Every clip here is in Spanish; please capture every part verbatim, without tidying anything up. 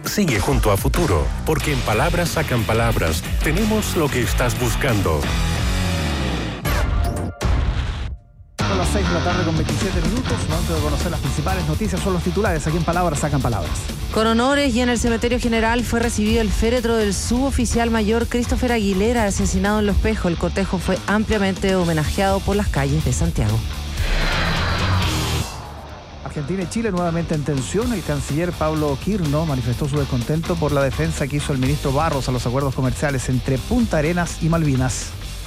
Sigue junto a Futuro, porque en Palabras Sacan Palabras tenemos lo que estás buscando. Son las seis de la tarde con veintisiete minutos. Momento de conocer las principales noticias. Son los titulares aquí en Palabras Sacan Palabras. Con honores y en el Cementerio General fue recibido el féretro del suboficial mayor Christopher Aguilera, asesinado en Los Pejos. El cortejo fue ampliamente homenajeado por las calles de Santiago. Argentina y Chile nuevamente en tensión. El canciller Pablo Quirno manifestó su descontento por la defensa que hizo el ministro Barros a los acuerdos comerciales entre Punta Arenas y Malvinas.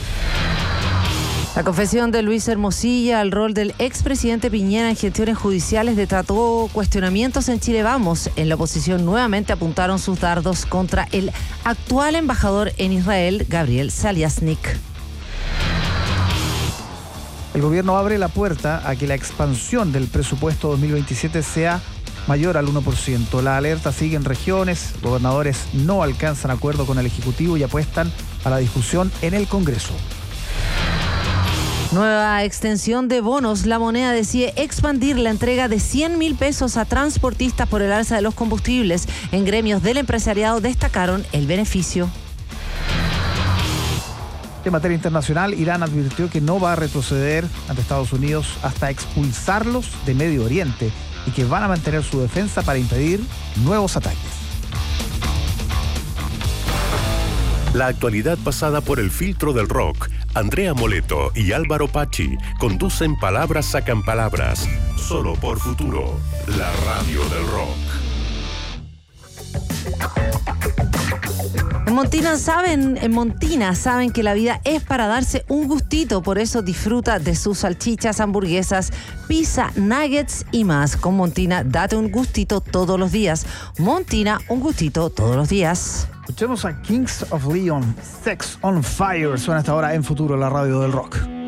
La confesión de Luis Hermosilla al rol del expresidente Piñera en gestiones judiciales desató cuestionamientos en Chile Vamos. En la oposición nuevamente apuntaron sus dardos contra el actual embajador en Israel, Gabriel Saliasnik. El gobierno abre la puerta a que la expansión del presupuesto dos mil veintisiete sea mayor al uno por ciento. La alerta sigue en regiones. Gobernadores no alcanzan acuerdo con el Ejecutivo y apuestan a la discusión en el Congreso. Nueva extensión de bonos. La Moneda decide expandir la entrega de cien mil pesos a transportistas por el alza de los combustibles. En gremios del empresariado destacaron el beneficio. En materia internacional, Irán advirtió que no va a retroceder ante Estados Unidos hasta expulsarlos de Medio Oriente y que van a mantener su defensa para impedir nuevos ataques. La actualidad pasada por el filtro del rock. Andrea Moleto y Álvaro Pachi conducen Palabras Sacan Palabras, solo por Futuro, la radio del rock. En Montina saben, en Montina saben que la vida es para darse un gustito, por eso disfruta de sus salchichas, hamburguesas, pizza, nuggets y más. Con Montina, date un gustito todos los días. Montina, un gustito todos los días. Escuchemos a Kings of Leon, Sex on Fire. Suena hasta ahora en Futuro, la radio del rock.